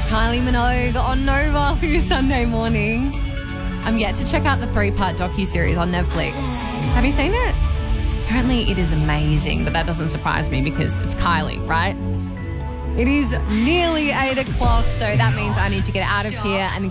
Kylie Minogue on Nova for your Sunday morning. I'm yet to check out the 3-part docuseries on Netflix. Have you seen it? Apparently it is amazing, but that doesn't surprise me because it's Kylie, right? It is nearly 8 o'clock, so that means I need to get out of here and